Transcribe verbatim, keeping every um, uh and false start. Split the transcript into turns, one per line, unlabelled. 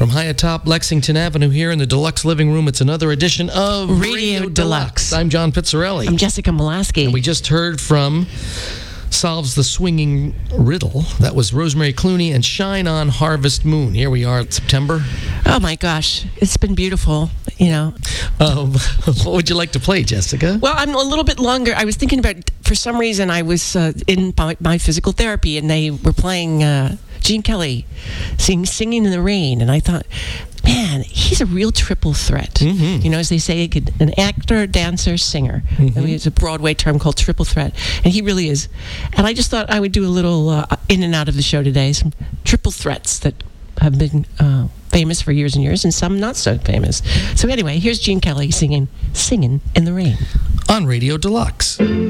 From high atop Lexington Avenue here in the Deluxe Living Room, it's another edition of
Radio, Radio Deluxe.
Deluxe. I'm John Pizzarelli.
I'm Jessica Molaski.
And we just heard from Solves the Swinging Riddle. That was Rosemary Clooney and Shine On Harvest Moon. Here we are in September.
Oh my gosh, it's been beautiful, you know.
Um, what would you like to play, Jessica?
Well, I'm a little bit longer. I was thinking about, for some reason, I was uh, in my, my physical therapy, and they were playing uh, Gene Kelly sing, Singing in the Rain, and I thought, man, he's a real triple threat. Mm-hmm. You know, as they say, an actor, dancer, singer. Mm-hmm. I mean, it's a Broadway term called triple threat, and he really is. And I just thought I would do a little uh, in and out of the show today, some triple threats that have been uh, famous for years and years, and some not so famous. So anyway, here's Gene Kelly singing Singing in the Rain.
On Radio Deluxe.